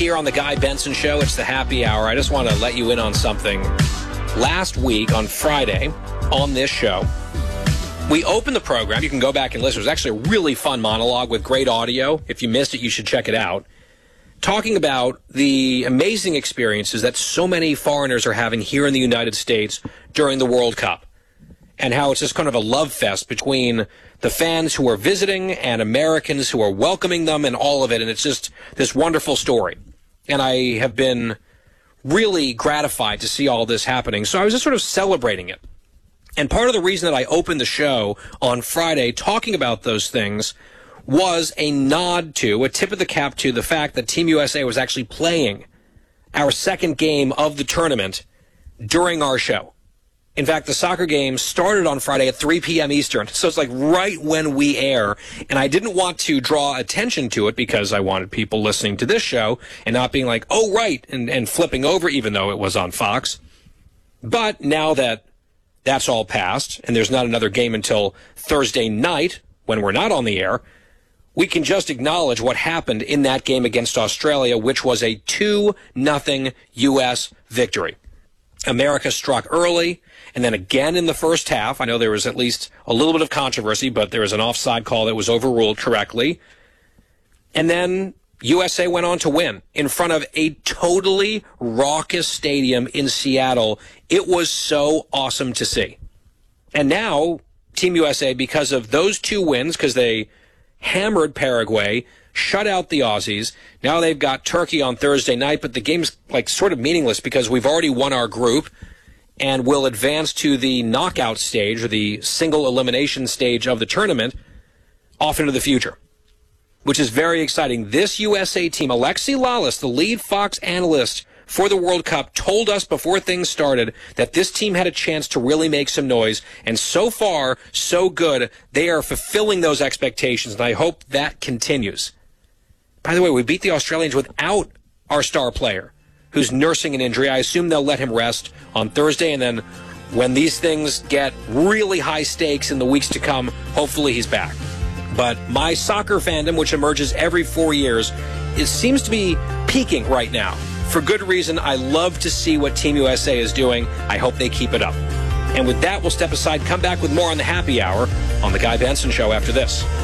Here on the Guy Benson Show, it's the happy hour. I just want to let you in on something. Last week, on Friday, on this show, we opened the program. You can go back and listen. It was actually a really fun monologue with great audio. If you missed it, you should check it out. Talking about the amazing experiences that so many foreigners are having here in the United States during the World Cup. And how it's just kind of a love fest between the fans who are visiting and Americans who are welcoming them and all of it. And it's just this wonderful story. And I have been really gratified to see all this happening. So I was just sort of celebrating it. And part of the reason that I opened the show on Friday talking about those things was a nod to, a tip of the cap to the fact that Team USA was actually playing our second game of the tournament during our show. In fact, the soccer game started on Friday at 3 p.m. Eastern, so it's like right when we air, and I didn't want to draw attention to it because I wanted people listening to this show and not being like, oh, right, and flipping over, even though it was on Fox. But now that that's all passed, and there's not another game until Thursday night when we're not on the air, we can just acknowledge what happened in that game against Australia, which was a 2-0 U.S. victory. America struck early, and then again in the first half. I know there was at least a little bit of controversy, but there was an offside call that was overruled correctly. And then USA went on to win in front of a totally raucous stadium in Seattle. It was so awesome to see. And now, Team USA, because of those two wins, because they hammered Paraguay, shut out the Aussies. Now they've got Turkey on Thursday night, but the game's like sort of meaningless because we've already won our group and will advance to the knockout stage or the single elimination stage of the tournament off into the future, which is very exciting. This USA team, Alexi Lalas, the lead Fox analyst for the World Cup, told us before things started that this team had a chance to really make some noise, and so far, so good. They are fulfilling those expectations, and I hope that continues. By the way, we beat the Australians without our star player, who's nursing an injury. I assume they'll let him rest on Thursday, and then when these things get really high stakes in the weeks to come, hopefully he's back. But my soccer fandom, which emerges every 4 years, it seems to be peaking right now. For good reason. I love to see what Team USA is doing. I hope they keep it up. And with that, we'll step aside, come back with more on the happy hour on The Guy Benson Show after this.